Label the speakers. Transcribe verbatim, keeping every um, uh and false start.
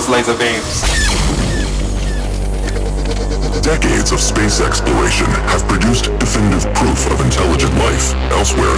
Speaker 1: laser beams.
Speaker 2: Decades of space exploration have produced definitive proof of intelligent life elsewhere